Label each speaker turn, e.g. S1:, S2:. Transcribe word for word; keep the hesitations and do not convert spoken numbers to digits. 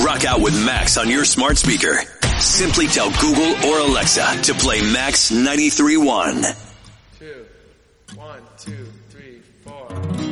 S1: Rock out with Max on your smart speaker. Simply tell Google or Alexa to play Max ninety-three point one.
S2: Two, one, two.